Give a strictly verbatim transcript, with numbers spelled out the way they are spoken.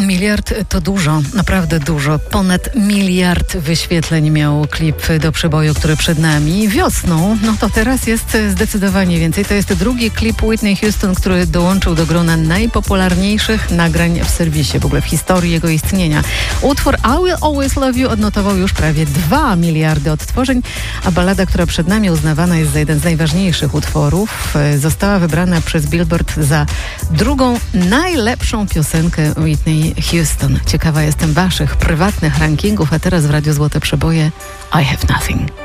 Miliard to dużo, naprawdę dużo. Ponad miliard wyświetleń miał klip do przeboju, który przed nami. Wiosną, no to teraz jest zdecydowanie więcej. To jest drugi klip Whitney Houston, który dołączył do grona najpopularniejszych nagrań w serwisie, w ogóle w historii jego istnienia. Utwór I Will Always Love You odnotował już prawie dwa miliardy odtworzeń, a ballada, która przed nami uznawana jest za jeden z najważniejszych utworów, została wybrana przez Billboard za drugą najlepszą piosenkę Whitney Houston. Ciekawa jestem waszych prywatnych rankingów, a teraz w Radiu Złote Przeboje I Have Nothing.